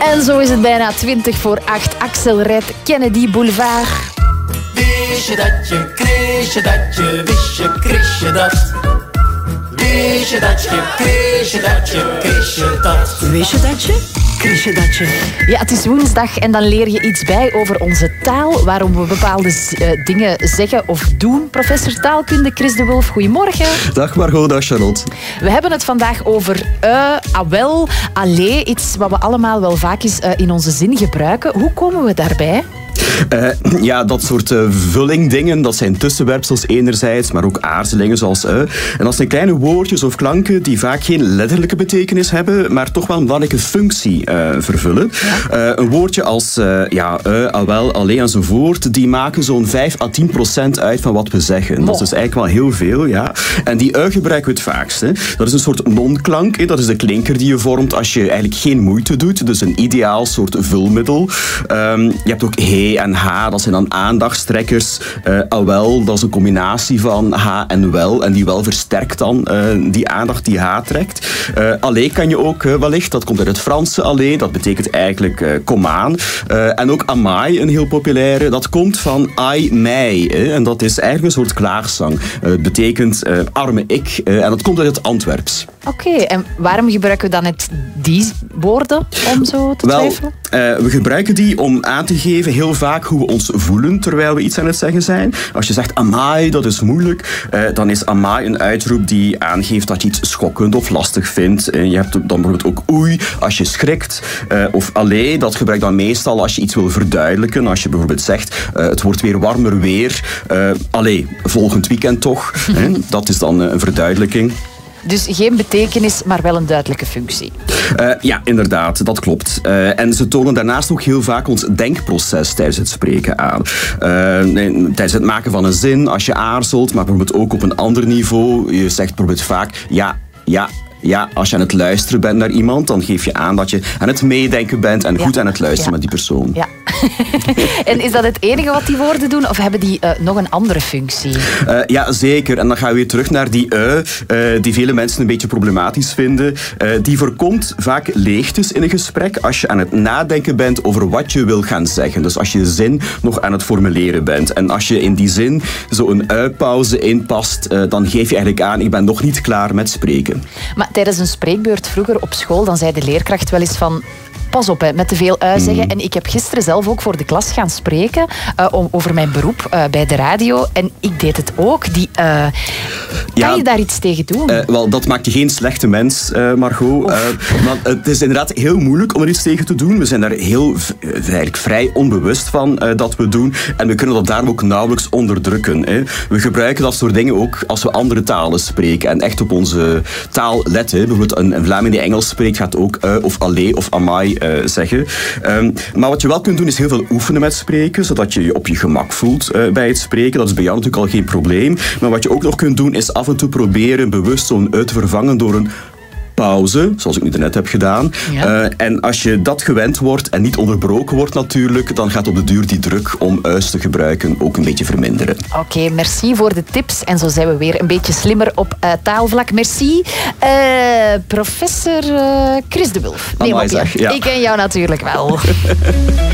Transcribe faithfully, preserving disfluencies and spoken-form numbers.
En zo is het bijna twintig voor acht. Axel rijdt Kennedy Boulevard. Wist je dat je, kreeg je dat je, wist je, kreeg je dat? Wist je dat je, kreeg je dat je, kreeg je dat? Wist je dat je, kreeg je dat je? Ja, het is woensdag en dan leer je iets bij over onze taal, waarom we bepaalde uh, dingen zeggen of doen. Professor taalkunde Chris de Wulf, goedemorgen. Dag Margot, dag Charlotte. We hebben het vandaag over uh, awel, allee, iets wat we allemaal wel vaak eens uh, in onze zin gebruiken. Hoe komen we daarbij? Uh, ja, dat soort uh, vullingdingen, dat zijn tussenwerpsels enerzijds, maar ook aarzelingen zoals uh. En dat zijn kleine woordjes of klanken die vaak geen letterlijke betekenis hebben, maar toch wel een belangrijke functie uh, vervullen. Ja. Uh, een woordje als uh, ja, uh, awel, allee enzovoort, die maken zo'n vijf à tien procent uit van wat we zeggen. Oh. Dat is dus eigenlijk wel heel veel, ja. En die uh gebruiken we het vaakst. Hè. Dat is een soort non-klank, hè. Dat is de klinker die je vormt als je eigenlijk geen moeite doet. Dus een ideaal soort vulmiddel. Um, je hebt ook he en ha, dat zijn dan aandachtstrekkers. Uh, awel, dat is een combinatie van ha en wel. En die wel versterkt dan uh, die aandacht die ha trekt. Uh, allee kan je ook uh, wellicht, dat komt uit het Franse allee. Dat betekent eigenlijk uh, kom aan. Uh, en ook amai, een heel populaire. Dat komt van ai, mij. Hè, en dat is eigenlijk een soort klaarzang. Uh, het betekent uh, arme ik. Uh, en dat komt uit het Antwerps. Oké, okay, en waarom gebruiken we dan net die woorden om zo te wel, twijfelen? Uh, we gebruiken die om aan te geven heel vaak hoe we ons voelen terwijl we iets aan het zeggen zijn. Als je zegt amai, dat is moeilijk, uh, dan is amai een uitroep die aangeeft dat je iets schokkend of lastig vindt. Uh, je hebt dan bijvoorbeeld ook oei als je schrikt. Uh, of allee, dat gebruik je dan meestal als je iets wil verduidelijken. Als je bijvoorbeeld zegt, uh, het wordt weer warmer weer. Uh, allee, volgend weekend toch. Hè? Dat is dan uh, een verduidelijking. Dus geen betekenis, maar wel een duidelijke functie. Uh, ja, inderdaad, dat klopt. Uh, en ze tonen daarnaast ook heel vaak ons denkproces tijdens het spreken aan. Uh, tijdens het maken van een zin, als je aarzelt, maar bijvoorbeeld ook op een ander niveau. Je zegt bijvoorbeeld vaak ja, ja. Ja, als je aan het luisteren bent naar iemand, dan geef je aan dat je aan het meedenken bent en goed ja. aan het luisteren ja. met die persoon. Ja. En is dat het enige wat die woorden doen, of hebben die uh, nog een andere functie? Uh, ja, zeker. En dan gaan we weer terug naar die ui, uh, die vele mensen een beetje problematisch vinden. Uh, die voorkomt vaak leegtes in een gesprek als je aan het nadenken bent over wat je wil gaan zeggen. Dus als je de zin nog aan het formuleren bent. En als je in die zin zo'n ui-pauze inpast, uh, dan geef je eigenlijk aan, ik ben nog niet klaar met spreken. Maar tijdens een spreekbeurt vroeger op school, dan zei de leerkracht wel eens van, pas op, hè, met te veel ui zeggen. Mm. En ik heb gisteren zelf ook voor de klas gaan spreken uh, over mijn beroep uh, bij de radio. En ik deed het ook. Die, uh, kan ja, je daar iets tegen doen? Uh, wel, dat maakt je geen slechte mens, uh, Margot. Uh, maar het is inderdaad heel moeilijk om er iets tegen te doen. We zijn daar heel, uh, eigenlijk vrij onbewust van uh, dat we doen. En we kunnen dat daarom ook nauwelijks onderdrukken. Hè. We gebruiken dat soort dingen ook als we andere talen spreken. En echt op onze taal letten. Bijvoorbeeld een, een Vlaming die Engels spreekt gaat ook uh, of allee of amai Uh, zeggen. Um, maar wat je wel kunt doen is heel veel oefenen met spreken, zodat je je op je gemak voelt uh, bij het spreken. Dat is bij jou natuurlijk al geen probleem. Maar wat je ook nog kunt doen is af en toe proberen bewust zo'n uit te vervangen door een pauze, zoals ik nu net heb gedaan. Ja. Uh, en als je dat gewend wordt en niet onderbroken wordt natuurlijk, dan gaat op de duur die druk om uis te gebruiken ook een beetje verminderen. Oké, okay, merci voor de tips. En zo zijn we weer een beetje slimmer op uh, taalvlak. Merci. Uh, professor uh, Chris de Wulf. Neem op je. Ja. Ik ken jou natuurlijk wel.